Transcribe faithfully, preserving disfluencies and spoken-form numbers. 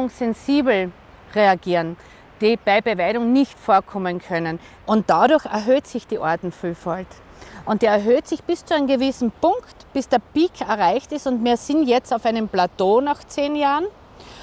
Beweidung sensibel reagieren, die bei Beweidung nicht vorkommen können. Und dadurch erhöht sich die Artenvielfalt. Und die erhöht sich bis zu einem gewissen Punkt, bis der Peak erreicht ist. Und wir sind jetzt auf einem Plateau nach zehn Jahren.